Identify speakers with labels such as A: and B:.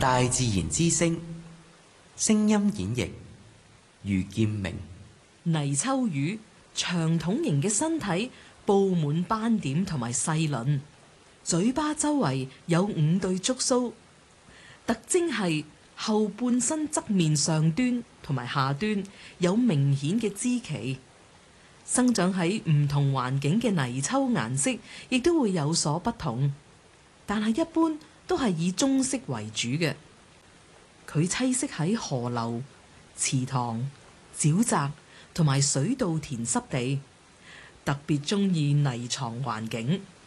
A: 大自然之聲，聲音演繹余劍明。
B: 泥鰍魚長筒形嘅身體，布滿斑點同埋細鱗，嘴巴周圍有5對觸鬚，特徵係後半身側面上端同埋下端有明顯嘅枝鰭。生長喺唔同環境嘅泥鰍顏色亦都會有所不同，但係一般都係以棕色為主嘅。佢棲息喺河流、池塘、沼澤同埋水稻田濕地，特別鍾意泥床環境。